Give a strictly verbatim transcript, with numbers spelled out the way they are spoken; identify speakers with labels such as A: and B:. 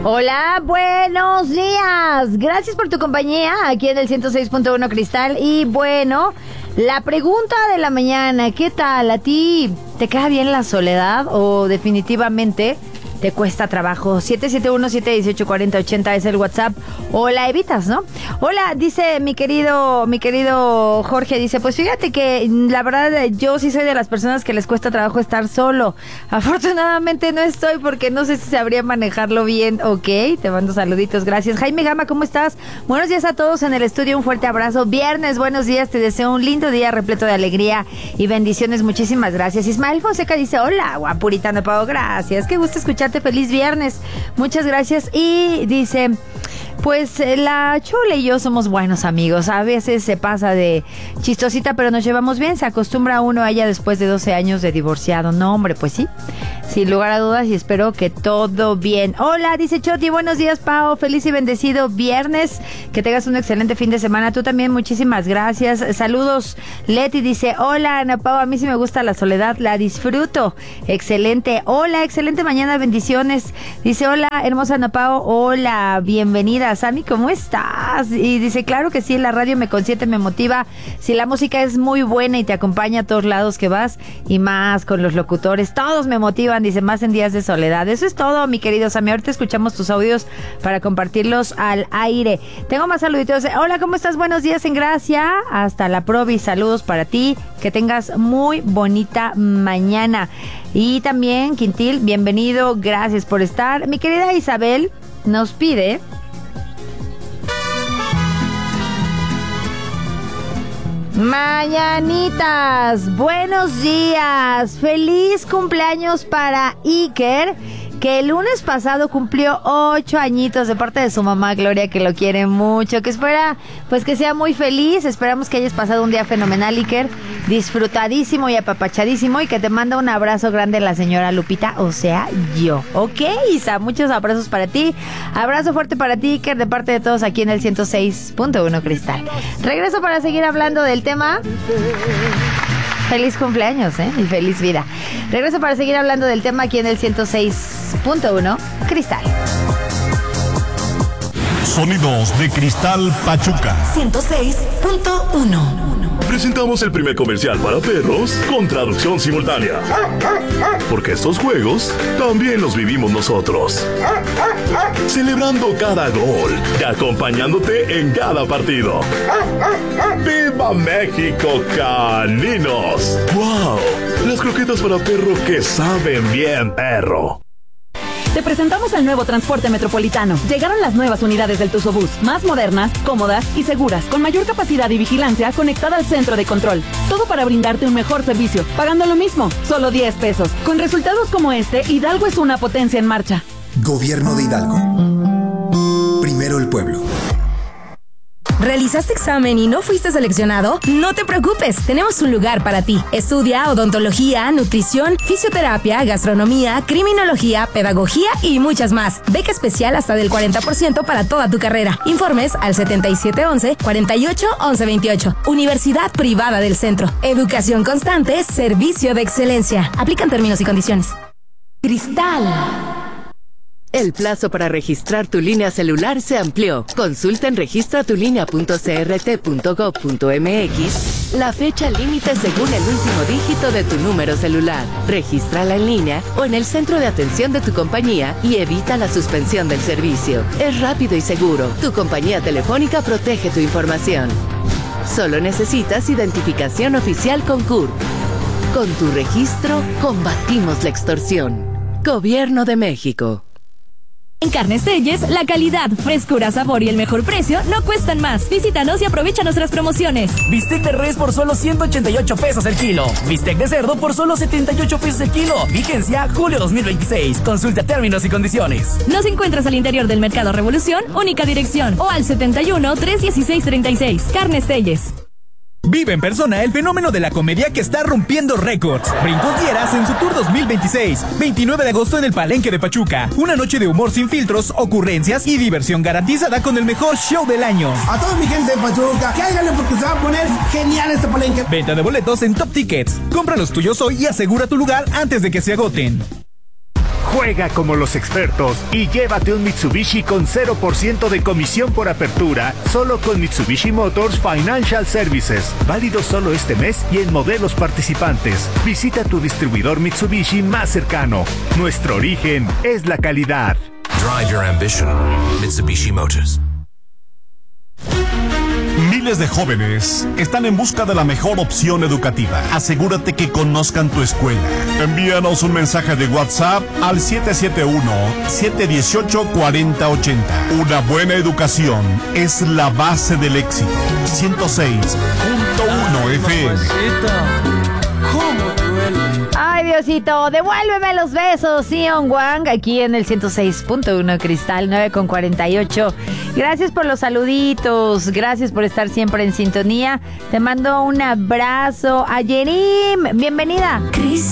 A: Hola, buenos días. Gracias por tu compañía aquí en el ciento seis punto uno Cristal. Y bueno, la pregunta de la mañana, ¿qué tal? ¿A ti te queda bien la soledad o definitivamente te cuesta trabajo? siete siete uno, siete uno ocho, cuatro cero ocho cero es el WhatsApp, o la evitas, ¿no? Hola, dice mi querido, mi querido Jorge, dice, pues fíjate que la verdad yo sí soy de las personas que les cuesta trabajo estar solo. Afortunadamente no estoy porque no sé si sabría manejarlo bien. Ok, te mando saluditos, gracias. Jaime Gama, ¿cómo estás? Buenos días a todos en el estudio, un fuerte abrazo. Viernes, buenos días, te deseo un lindo día repleto de alegría y bendiciones, muchísimas gracias. Ismael Fonseca dice, hola, guapuritano Pau, gracias, qué gusto escuchar. Feliz viernes, muchas gracias. Y dice, pues la Chole y yo somos buenos amigos. A veces se pasa de chistosita, pero nos llevamos bien. Se acostumbra uno a ella después de doce años de divorciado. No, hombre, pues sí, sin lugar a dudas, y espero que todo bien. Hola, dice Choti, buenos días, Pao, feliz y bendecido viernes, que tengas un excelente fin de semana. Tú también, muchísimas gracias. Saludos. Leti dice, hola, Ana Pao, a mí sí me gusta la soledad, la disfruto. Excelente. Hola, excelente mañana, bendiciones. Dice, hola, hermosa Ana Pao, hola, bienvenida. Sammy, ¿cómo estás? Y dice, claro que sí, la radio me consiente, me motiva. Si la música es muy buena y te acompaña a todos lados que vas, y más con los locutores, todos me motivan, dice, más en días de soledad. Eso es todo, mi querido Sammy. Ahorita escuchamos tus audios para compartirlos al aire. Tengo más saluditos. Hola, ¿cómo estás? Buenos días en Gracia. Hasta la Provi, saludos para ti. Que tengas muy bonita mañana. Y también, Quintil, bienvenido, gracias por estar. Mi querida Isabel nos pide... mañanitas, buenos días, feliz cumpleaños para Iker, que el lunes pasado cumplió ocho añitos, de parte de su mamá Gloria, que lo quiere mucho, que espera pues que sea muy feliz. Esperamos que hayas pasado un día fenomenal, Iker, disfrutadísimo y apapachadísimo, y que te manda un abrazo grande la señora Lupita, o sea, yo. Ok, Isa, muchos abrazos para ti, abrazo fuerte para ti, Iker, de parte de todos aquí en el ciento seis punto uno Cristal. Regreso para seguir hablando del tema. Feliz cumpleaños, ¿eh? Y feliz vida. Regreso para seguir hablando del tema aquí en el ciento seis punto uno Cristal.
B: Sonidos de Cristal Pachuca.
C: ciento seis punto uno.
D: Presentamos el primer comercial para perros con traducción simultánea. Porque estos juegos también los vivimos nosotros. Celebrando cada gol y acompañándote en cada partido. ¡Viva México, caninos! ¡Wow! Las croquetas para perro que saben bien, perro.
E: Te presentamos el nuevo transporte metropolitano. Llegaron las nuevas unidades del Tuzobús, más modernas, cómodas y seguras, con mayor capacidad y vigilancia conectada al centro de control. Todo para brindarte un mejor servicio, pagando lo mismo, solo diez pesos. Con resultados como este, Hidalgo es una potencia en marcha.
F: Gobierno de Hidalgo. Primero el pueblo.
C: ¿Realizaste examen y no fuiste seleccionado? No te preocupes, tenemos un lugar para ti. Estudia odontología, nutrición, fisioterapia, gastronomía, criminología, pedagogía y muchas más. Beca especial hasta del cuarenta por ciento para toda tu carrera. Informes al setenta y siete once, cuarenta y ocho, once veintiocho. Universidad Privada del Centro. Educación constante, servicio de excelencia. Aplican términos y condiciones. Cristal.
G: El plazo para registrar tu línea celular se amplió. Consulta en registra tu línea punto c r t punto gov punto m x la fecha límite según el último dígito de tu número celular. Regístrala en línea o en el centro de atención de tu compañía y evita la suspensión del servicio. Es rápido y seguro. Tu compañía telefónica protege tu información. Solo necesitas identificación oficial con C U R. Con tu registro, combatimos la extorsión. Gobierno de México.
H: En Carnes Telles, la calidad, frescura, sabor y el mejor precio no cuestan más. Visítanos y aprovecha nuestras promociones.
I: Bistec de res por solo ciento ochenta y ocho pesos el kilo. Bistec de cerdo por solo setenta y ocho pesos el kilo. Vigencia julio dos mil veintiséis. Consulta términos y condiciones.
H: Nos encuentras al interior del Mercado Revolución, única dirección, o al setenta y uno, trescientos dieciséis, treinta y seis. Carnes Telles.
J: Vive en persona el fenómeno de la comedia que está rompiendo récords. Brincos Dieras en su tour dos mil veintiséis. veintinueve de agosto en el Palenque de Pachuca. Una noche de humor sin filtros, ocurrencias y diversión garantizada con el mejor show del año.
K: A toda mi gente de Pachuca, cáiganle porque se va a poner genial este Palenque.
J: Venta de boletos en Top Tickets. Compra los tuyos hoy y asegura tu lugar antes de que se agoten.
L: Juega como los expertos y llévate un Mitsubishi con cero por ciento de comisión por apertura, solo con Mitsubishi Motors Financial Services. Válido solo este mes y en modelos participantes. Visita tu distribuidor Mitsubishi más cercano. Nuestro origen es la calidad.
M: Drive your ambition. Mitsubishi Motors.
B: Miles de jóvenes están en busca de la mejor opción educativa. Asegúrate que conozcan tu escuela. Envíanos un mensaje de WhatsApp al siete siete uno, siete uno ocho, cuatro cero ocho cero. Una buena educación es la base del éxito. ciento seis punto uno F M.
A: Ay, Diosito, devuélveme los besos, Sion Wang, aquí en el ciento seis punto uno Cristal, nueve con cuarenta y ocho. Gracias por los saluditos, gracias por estar siempre en sintonía. Te mando un abrazo. A Yerim, bienvenida.